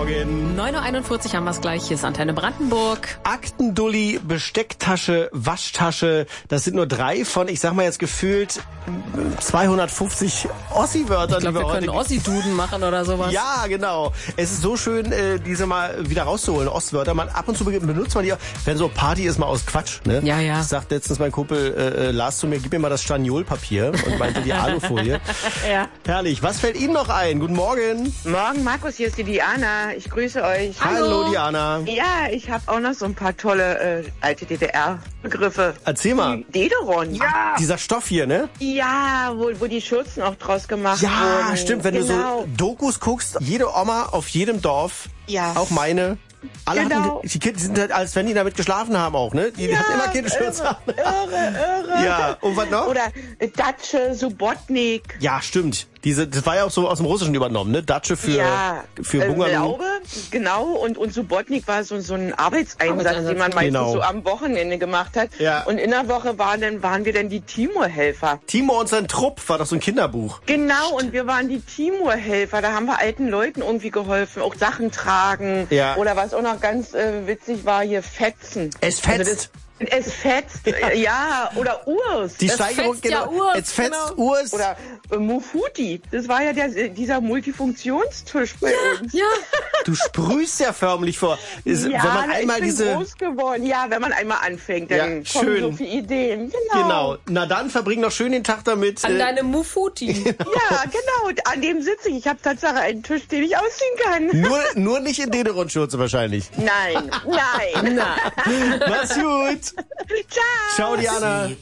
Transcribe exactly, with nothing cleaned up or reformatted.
Morgen. neun Uhr einundvierzig haben wir es gleich. Hier ist Antenne Brandenburg. Aktendulli, Bestecktasche, Waschtasche. Das sind nur drei von, ich sag mal jetzt gefühlt zweihundertfünfzig Ossi-Wörtern. Ich glaube, wir, wir können Ossi-Duden machen oder sowas. Ja, genau. Es ist so schön, äh, diese mal wieder rauszuholen, Ostwörter. Man, ab und zu benutzt man die auch, wenn so Party ist, mal aus Quatsch. Ne? Ja, ja. Sagt letztens mein Kumpel äh, Lars zu mir, gib mir mal das Staniolpapier und meinte die Alufolie. Ja. Herrlich. Was fällt Ihnen noch ein? Guten Morgen. Morgen, Markus, hier ist die Diana. Ich grüße euch. Hallo, Hallo Diana. Ja, ich habe auch noch so ein paar tolle äh, alte D D R-Begriffe. Erzähl mal. Dederon. Ja. Dieser Stoff hier, ne? Ja, wo, wo die Schürzen auch draus gemacht ja, wurden. Ja, stimmt. Wenn genau. du so Dokus guckst, jede Oma auf jedem Dorf, ja. auch meine, alle genau. hatten, die Kinder sind halt, als wenn die damit geschlafen haben auch, ne? Die ja, hatten immer Kinderschürze an. Irre, irre. Ja, und was noch? Oder Datsche, Subotnik. Ja, stimmt. Diese, das war ja auch so aus dem Russischen übernommen, ne? Datsche für, ja, für Bungalow. Ich glaube, genau. Und, und Subotnik war so, so ein Arbeitseinsatz, Arbeitseinsatz, den man meistens genau. so am Wochenende gemacht hat. Ja. Und in der Woche waren, dann, waren wir dann die Timur-Helfer. Timur und sein Trupp war doch so ein Kinderbuch. Genau, und wir waren die Timur-Helfer. Da haben wir alten Leuten irgendwie geholfen. Auch Sachen tragen. Ja. Oder was auch noch ganz äh, witzig war, hier Fetzen. Es fetzt. Also das, es fetzt, ja, oder Urs. Die es Steigerung, fetzt genau. Ja Urs, es fetzt genau. Urs. Oder äh, Mufuti. Das war ja der, dieser Multifunktionstisch bei ja, uns. Ja. Du sprühst ja förmlich vor. Ist, ja, wenn man ich einmal bin diese groß geworden. Ja, wenn man einmal anfängt, dann ja, kommen schön. so viele Ideen. Genau. Genau. Na dann verbring noch schön den Tag damit. An äh, deinem Mufuti. Ja, genau. An dem sitze ich. Ich habe tatsächlich einen Tisch, den ich ausziehen kann. Nur, nur nicht in Dederon-Schürze wahrscheinlich. Nein, nein. Na. Mach's gut. Ciao. Ciao, Diana.